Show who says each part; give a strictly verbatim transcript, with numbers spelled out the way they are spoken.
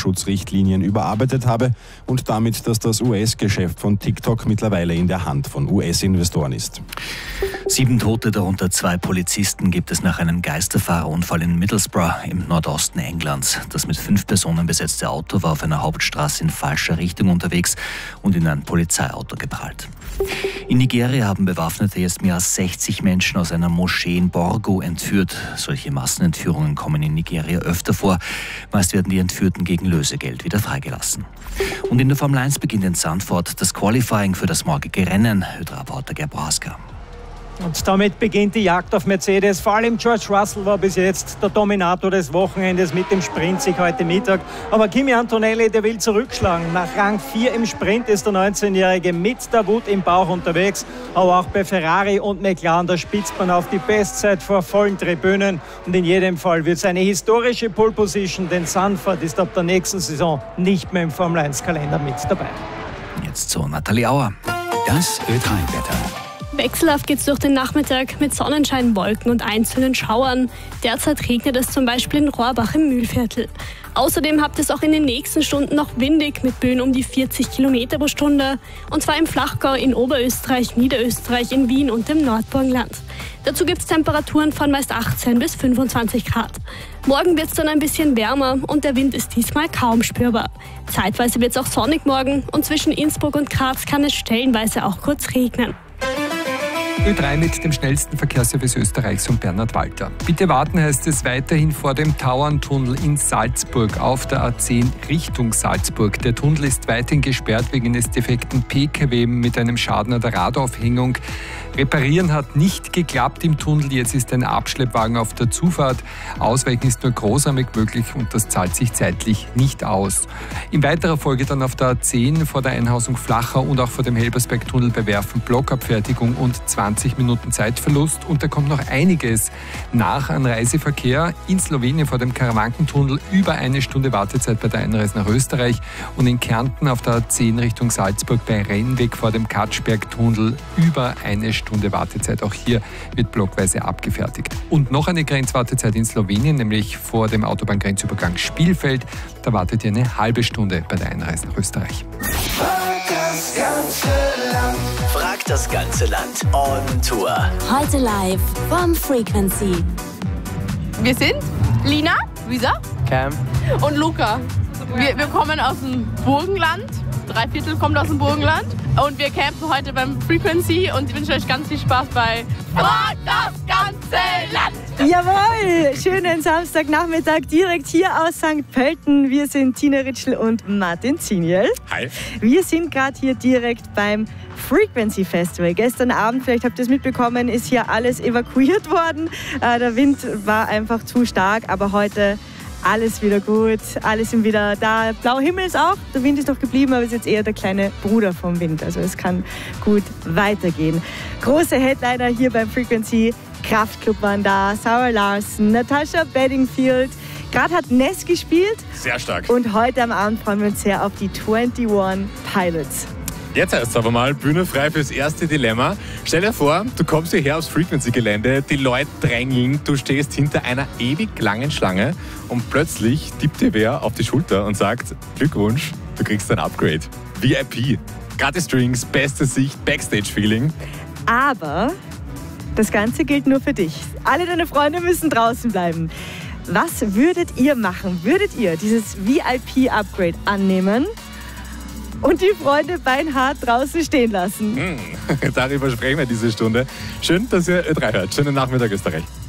Speaker 1: Datenschutzrichtlinien überarbeitet habe und damit, dass das U S-Geschäft von TikTok mittlerweile in der Hand von U S-Investoren ist.
Speaker 2: Sieben Tote, darunter zwei Polizisten, gibt es nach einem Geisterfahrerunfall in Middlesbrough im Nordosten Englands. Das mit fünf Personen besetzte Auto war auf einer Hauptstraße in falscher Richtung unterwegs und in ein Polizeiauto geprallt. In Nigeria haben Bewaffnete jetzt mehr als sechzig Menschen aus einer Moschee in Borgu entführt. Solche Massenentführungen kommen in Nigeria öfter vor. Meist werden die Entführten gegen Lösegeld wieder freigelassen. Und in der Formel eins beginnt in Zandvoort das Qualifying für das morgige Rennen. Hörreporter Gerb Braska.
Speaker 3: Und damit beginnt die Jagd auf Mercedes. Vor allem George Russell war bis jetzt der Dominator des Wochenendes mit dem Sprint-Sieg heute Mittag. Aber Kimi Antonelli, der will zurückschlagen. Nach Rang vier im Sprint ist der neunzehnjährige mit der Wut im Bauch unterwegs. Aber auch bei Ferrari und McLaren, da spitzt man auf die Bestzeit vor vollen Tribünen. Und in jedem Fall wird es eine historische Pole-Position, denn Zandvoort ist ab der nächsten Saison nicht mehr im Formel eins Kalender mit dabei.
Speaker 2: Jetzt zu Nathalie Auer.
Speaker 4: Das Ö drei Wetter.
Speaker 5: Wechselhaft geht es durch den Nachmittag mit Sonnenschein, Wolken und einzelnen Schauern. Derzeit regnet es zum Beispiel in Rohrbach im Mühlviertel. Außerdem habt es auch in den nächsten Stunden noch windig mit Böen um die vierzig Kilometer pro Stunde. Und zwar im Flachgau, in Oberösterreich, Niederösterreich, in Wien und im Nordburgenland. Dazu gibt es Temperaturen von meist achtzehn bis fünfundzwanzig Grad. Morgen wird es dann ein bisschen wärmer und der Wind ist diesmal kaum spürbar. Zeitweise wird es auch sonnig morgen und zwischen Innsbruck und Graz kann es stellenweise auch kurz regnen.
Speaker 6: Ö drei mit dem schnellsten Verkehrsservice Österreichs und Bernhard Walter. Bitte warten, heißt es weiterhin vor dem Tauerntunnel in Salzburg auf der A zehn Richtung Salzburg. Der Tunnel ist weiterhin gesperrt wegen eines defekten P K W mit einem Schaden an der Radaufhängung. Reparieren hat nicht geklappt im Tunnel. Jetzt ist ein Abschleppwagen auf der Zufahrt. Ausweichen ist nur großarmig möglich und das zahlt sich zeitlich nicht aus. In weiterer Folge dann auf der A zehn vor der Einhausung Flachau und auch vor dem Helbersberg-Tunnel bei Werfen Blockabfertigung und zwanzig Minuten Zeitverlust. Und da kommt noch einiges nach an Reiseverkehr. In Slowenien vor dem Karawankentunnel über eine Stunde Wartezeit bei der Einreise nach Österreich. Und in Kärnten auf der A zehn Richtung Salzburg bei Rennweg vor dem Katschberg-Tunnel über eine Stunde. Stunde Wartezeit. Auch hier wird blockweise abgefertigt. Und noch eine Grenzwartezeit in Slowenien, nämlich vor dem Autobahngrenzübergang Spielfeld. Da wartet ihr eine halbe Stunde bei der Einreise nach Österreich.
Speaker 7: Frag das ganze Land.
Speaker 4: Frag das ganze Land on Tour.
Speaker 8: Heute live vom Frequency.
Speaker 9: Wir sind Lina, Luisa,
Speaker 10: Cam
Speaker 9: und Luca. Wir, wir kommen aus dem Burgenland. Drei Viertel kommt aus dem Burgenland. Und wir campen heute beim Frequency und ich wünsche euch ganz viel Spaß bei Frag das ganze Land!
Speaker 11: Jawohl! Schönen Samstagnachmittag direkt hier aus Sankt Pölten. Wir sind Tina Ritschl und Martin Ziniel.
Speaker 12: Hi.
Speaker 11: Wir sind gerade hier direkt beim Frequency Festival. Gestern Abend, vielleicht habt ihr es mitbekommen, ist hier alles evakuiert worden. Äh, der Wind war einfach zu stark, aber heute alles wieder gut, alle sind wieder da. Blauer Himmel ist auch, der Wind ist noch geblieben, aber ist jetzt eher der kleine Bruder vom Wind. Also es kann gut weitergehen. Große Headliner hier beim Frequency. Kraftklub waren da, Sarah Larson, Natasha Bedingfield. Gerade hat Ness gespielt.
Speaker 12: Sehr stark.
Speaker 11: Und heute am Abend freuen wir uns sehr auf die einundzwanzig Pilots.
Speaker 12: Jetzt heißt es aber mal, Bühne frei fürs erste Dilemma. Stell dir vor, du kommst hierher aufs Frequency-Gelände, die Leute drängeln, du stehst hinter einer ewig langen Schlange und plötzlich tippt dir wer auf die Schulter und sagt, Glückwunsch, du kriegst ein Upgrade. V I P, gratis Drinks, beste Sicht, Backstage-Feeling.
Speaker 11: Aber das Ganze gilt nur für dich. Alle deine Freunde müssen draußen bleiben. Was würdet ihr machen? Würdet ihr dieses V I P-Upgrade annehmen und die Freunde beinhart draußen stehen lassen?
Speaker 12: Hm, darüber sprechen wir diese Stunde. Schön, dass ihr Ö drei hört. Schönen Nachmittag, Österreich.